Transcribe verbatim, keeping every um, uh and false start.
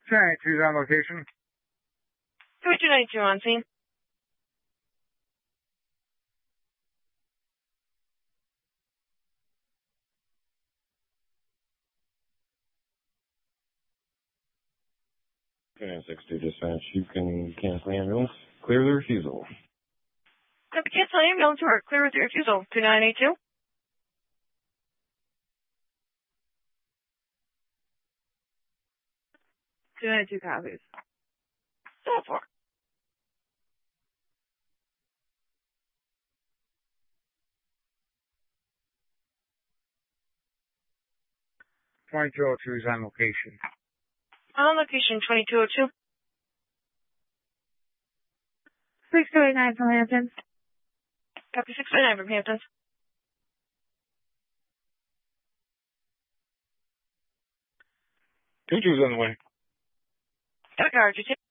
two ninety-two's on location. two ninety-two on scene. two nine six two dispatch, you can cancel the ambulance. Clear the refusal. Copy, cancel the ambulance or clear with the refusal. two nine eight two. two ninety-two copies. So far. twenty-two oh two is on location. On location, twenty-two oh two. six two eight nine from Hamptons. Copy, six two eight nine from Hamptons. two two's on the way. Copy, R G two.